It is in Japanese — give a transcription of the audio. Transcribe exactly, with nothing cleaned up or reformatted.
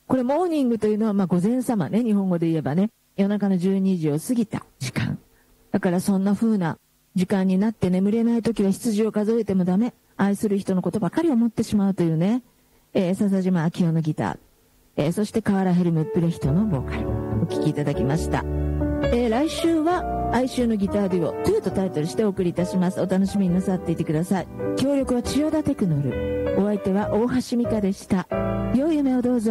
これモーニングというのは、まあ午前様ね、日本語で言えばね、夜中のじゅうにじを過ぎた時間。だからそんな風な時間になって眠れない時は羊を数えてもダメ。愛する人のことばかり思ってしまうというね、えー、笹島明夫のギター、えー、そして河原ヘルム・プレヒトのボーカル、お聴きいただきました。えー、来週は哀愁のギターデュオトゥーとタイトルしてお送りいたします。お楽しみになさっていてください。協力は千代田テクノル、お相手は大橋美香でした。良い夢をどうぞ。